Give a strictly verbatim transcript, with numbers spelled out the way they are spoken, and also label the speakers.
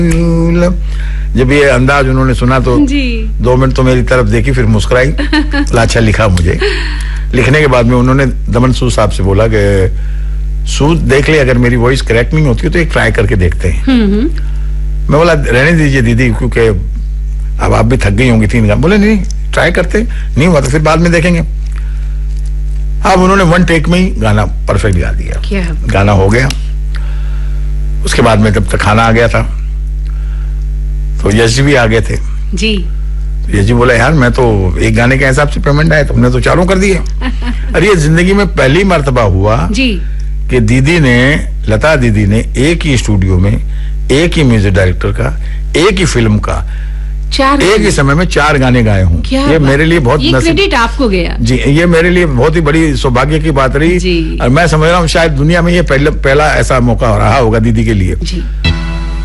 Speaker 1: जब ये अंदाज उन्होंने सुना तो
Speaker 2: जी।
Speaker 1: दो मिनट तो मेरी तरफ देखी, फिर मुस्कुराई। अच्छा लिखा मुझे। लिखने के बाद में उन्होंने दमन सूद साहब से बोला कि सूद देख ले, अगर मेरी वॉइस करेक्ट नहीं होती तो एक ट्राई करके देखते हैं। मैं बोला रहने दीजिए दीदी, क्योंकि अब आप भी थक गई होंगी तीन गाने। बोले नहीं ट्राई करते, नहीं हुआ तो फिर बाद में देखेंगे। अब उन्होंने वन टेक में ही गाना परफेक्ट गा दिया।
Speaker 2: क्या?
Speaker 1: गाना हो गया। उसके बाद में जब तक खाना आ गया था तो यश जी भी आ गए थे
Speaker 2: जी।
Speaker 1: तो यश जी बोला यार मैं तो एक गाने के हिसाब से पेमेंट आया, तुमने तो चारों कर दिए। अरे ये जिंदगी में पहली मर्तबा हुआ
Speaker 2: जी
Speaker 1: कि दीदी ने, लता दीदी ने एक ही स्टूडियो में एक ही म्यूजिक डायरेक्टर का, एक ही फिल्म का,
Speaker 2: चार
Speaker 1: एक ही समय में चार गाने गाए हूँ। ये मेरे लिए बहुत
Speaker 2: ये क्रेडिट आपको गया
Speaker 1: जी। ये मेरे लिए बहुत ही बड़ी सौभाग्य की बात रही
Speaker 2: जी।
Speaker 1: और मैं समझ रहा हूँ शायद दुनिया में ये पहले पहला ऐसा मौका रहा होगा दीदी के लिए
Speaker 2: जी।